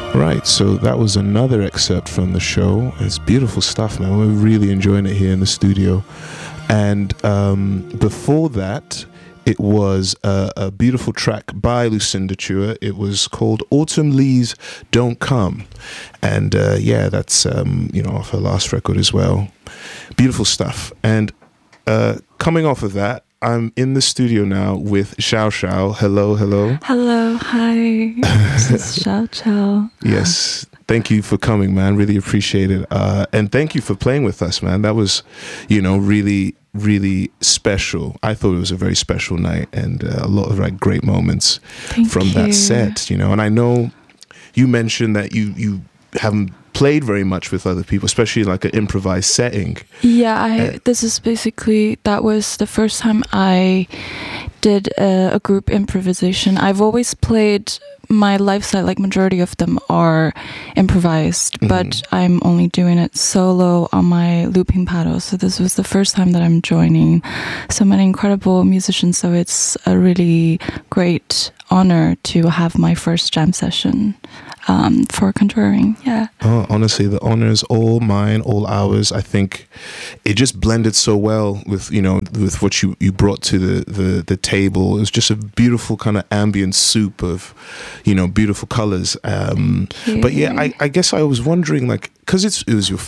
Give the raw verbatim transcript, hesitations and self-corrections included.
Right, so that was another excerpt from the show. It's beautiful stuff, man. We're really enjoying it here in the studio. And um, before that, it was a, a beautiful track by Lucinda Chua. It was called Autumn Leaves Don't Come. And uh, yeah, that's, um, you know, off her last record as well. Beautiful stuff. And uh, coming off of that, I'm in the studio now with Xiao Xiao. Hello, hello. Hello, hi. This is Xiao Xiao. Yes, thank you for coming, man. Really appreciate it. Uh, and thank you for playing with us, man. That was, you know, really, really special. I thought it was a very special night and uh, a lot of like great moments Thank from you. that set, you know. And I know you mentioned that you, you haven't played very much with other people, especially like an improvised setting. Yeah, I, Uh, this is basically, that was the first time I did a, a group improvisation. I've always played my live set, like majority of them are improvised, Mhm. but I'm only doing it solo on my looping paddle. So this was the first time that I'm joining so many incredible musicians. So it's a really great honor to have my first jam session um, for Contouring. Yeah. Oh, honestly, the honor is all mine, all ours. I think it just blended so well with, you know, with what you, you brought to the, the, the table. It was just a beautiful kind of ambient soup of, you know, beautiful colors. Um, but yeah, I, I guess I was wondering, like, because it's it was your